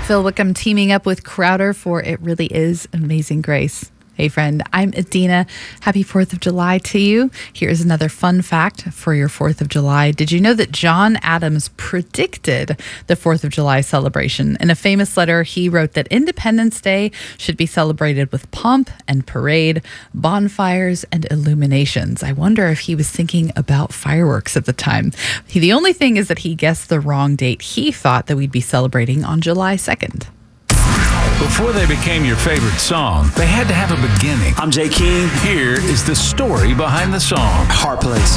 Phil Wickham teaming up with Crowder for It Really Is Amazing Grace. Hey friend, I'm Adina. Happy 4th of July to you. Here's another fun fact for your 4th of July. Did you know that John Adams predicted the 4th of July celebration? In a famous letter, he wrote that Independence Day should be celebrated with pomp and parade, bonfires and illuminations. I wonder if he was thinking about fireworks at the time. The only thing is that he guessed the wrong date. He thought that we'd be celebrating on July 2nd. Before they became your favorite song, they had to have a beginning. I'm Jay King. Here is the story behind the song. Heart Place.